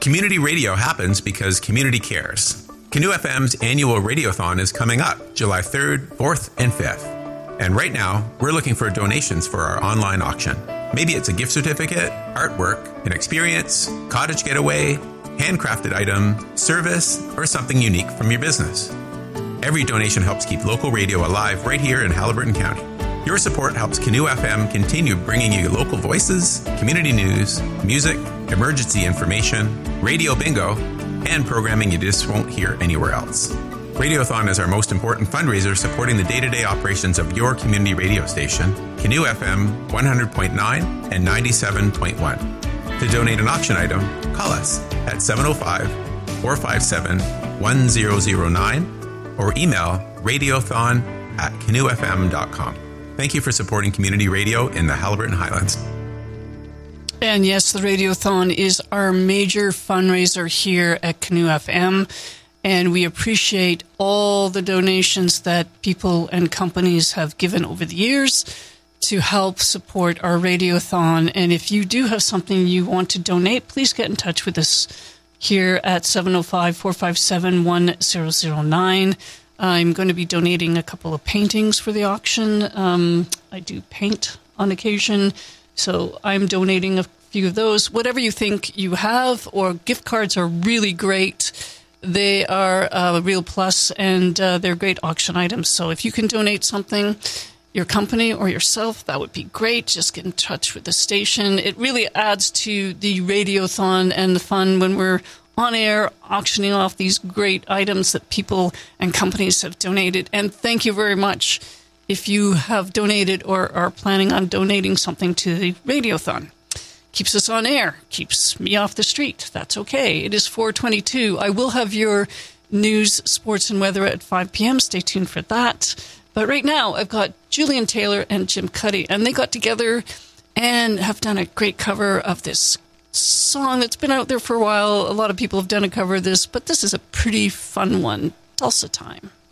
Community radio happens because community cares. Canoe FM's annual Radiothon is coming up July 3rd, 4th, and 5th. And right now, we're looking for donations for our online auction. Maybe it's a gift certificate, artwork, an experience, cottage getaway, handcrafted item, service, or something unique from your business. Every donation helps keep local radio alive right here in Haliburton County. Your support helps Canoe FM continue bringing you local voices, community news, music, emergency information, radio bingo, and programming you just won't hear anywhere else. Radiothon is our most important fundraiser supporting the day-to-day operations of your community radio station, Canoe FM 100.9 and 97.1. To donate an auction item, call us at 705-457-1009 or email radiothon@canoefm.com. Thank you for supporting community radio in the Haliburton Highlands. And yes, the Radiothon is our major fundraiser here at Canoe FM. And we appreciate all the donations that people and companies have given over the years to help support our Radiothon. And if you do have something you want to donate, please get in touch with us here at 705-457-1009. I'm going to be donating a couple of paintings for the auction. I do paint on occasion, so I'm donating a few of those. Whatever you think you have, or gift cards are really great. They are a real plus, and they're great auction items. So if you can donate something, your company or yourself, that would be great. Just get in touch with the station. It really adds to the Radiothon and the fun when we're on air auctioning off these great items that people and companies have donated. And thank you very much if you have donated or are planning on donating something to the Radiothon. Keeps us on air, keeps me off the street. That's okay. It is 4:22. I will have your news, sports, and weather at 5 p.m. Stay tuned for that. But right now, I've got Julian Taylor and Jim Cuddy, and they got together and have done a great cover of this song that's been out there for a while. A lot of people have done a cover of this, but this is a pretty fun one. Tulsa Time.